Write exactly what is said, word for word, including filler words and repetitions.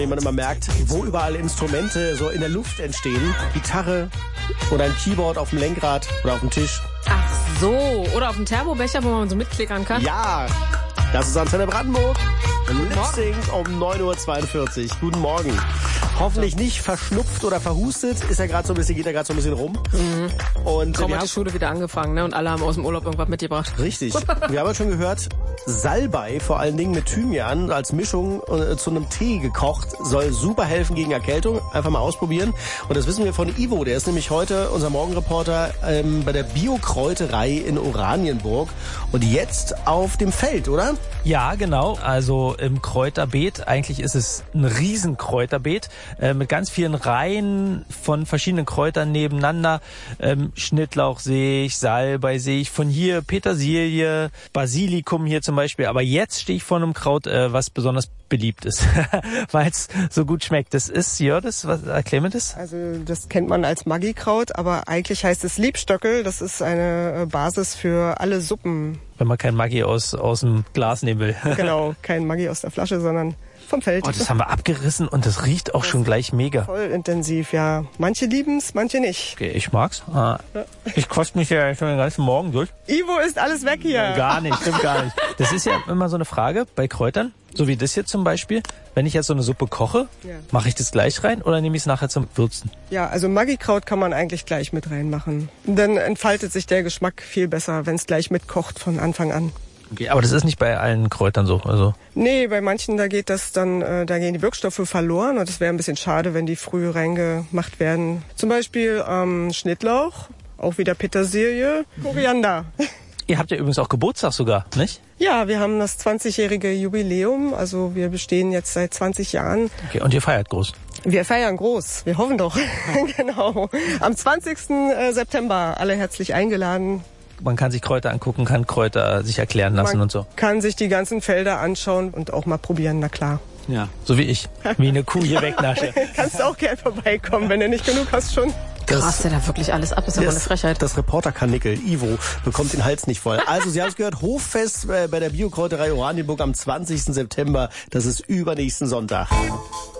Wenn man immer merkt, wo überall Instrumente so in der Luft entstehen. Gitarre oder ein Keyboard auf dem Lenkrad oder auf dem Tisch. Ach so, oder auf dem Turbobecher, wo man so mitklickern kann. Ja, das ist Antenne Brandenburg. Lip-Sync um neun Uhr zweiundvierzig. Guten Morgen. Hoffentlich nicht verschnupft oder verhustet. Ist ja gerade so ein bisschen, geht ja gerade so ein bisschen rum. Mhm. Und Kaum wir hat die Schule wieder angefangen, ne? Und alle haben aus dem Urlaub irgendwas mitgebracht. Richtig. Wir haben ja schon gehört, Salbei, vor allen Dingen mit Thymian als Mischung äh, zu einem Tee gekocht, soll super helfen gegen Erkältung. Einfach mal ausprobieren. Und das wissen wir von Ivo. Der ist nämlich heute unser Morgenreporter ähm, bei der Biokräuterei in Oranienburg. Und jetzt auf dem Feld, oder? Ja, genau. Also im Kräuterbeet. Eigentlich ist es ein Riesenkräuterbeet äh, mit ganz vielen Reihen von verschiedenen Kräutern nebeneinander. Ähm, Schnittlauch sehe ich, Salbei sehe ich, von hier Petersilie, Basilikum hier zum Beispiel. Aber jetzt stehe ich vor einem Kraut, äh, was besonders beliebt ist, weil es so gut schmeckt. Das ist, ja, das, was, erklär mir das. Also das kennt man als Maggi-Kraut, aber eigentlich heißt es Liebstöckel. Das ist eine Basis für alle Suppen. Wenn man kein Maggi aus, aus dem Glas nehmen will. Genau, kein Maggi aus der Flasche, sondern vom Feld. Oh, das haben wir abgerissen und das riecht auch das schon gleich mega. Voll intensiv, ja. Manche lieben's, manche nicht. Okay, ich mag's. Ah, ich koste mich ja schon den ganzen Morgen durch. Ivo ist alles weg hier. Gar nicht, stimmt gar nicht. Das ist ja immer so eine Frage bei Kräutern, so wie das hier zum Beispiel. Wenn ich jetzt so eine Suppe koche, ja. mache ich das gleich rein oder nehme ich es nachher zum Würzen? Ja, also Maggi-Kraut kann man eigentlich gleich mit reinmachen. Dann entfaltet sich der Geschmack viel besser, wenn es gleich mitkocht von Anfang an. Okay, aber das ist nicht bei allen Kräutern so, also? Nee, bei manchen, da geht das dann, äh, da gehen die Wirkstoffe verloren und es wäre ein bisschen schade, wenn die früh reingemacht werden. Zum Beispiel ähm, Schnittlauch, auch wieder Petersilie, Koriander. Ihr habt ja übrigens auch Geburtstag sogar, nicht? Ja, wir haben das zwanzigjährige Jubiläum, also wir bestehen jetzt seit zwanzig Jahren. Okay, und ihr feiert groß? Wir feiern groß, wir hoffen doch. Genau. Am zwanzigsten September, alle herzlich eingeladen. Man kann sich Kräuter angucken, kann Kräuter sich erklären lassen Man und so. Kann sich die ganzen Felder anschauen und auch mal probieren, na klar. Ja, so wie ich, wie eine Kuh hier wegnasche. Kannst du auch gern vorbeikommen, wenn du nicht genug hast schon. Krass, der da wirklich alles ab, ist aber eine Frechheit. Das Reporterkarnickel, Ivo, bekommt den Hals nicht voll. Also, Sie haben es gehört, Hoffest bei der Biokräuterei Oranienburg am zwanzigsten September. Das ist übernächsten Sonntag.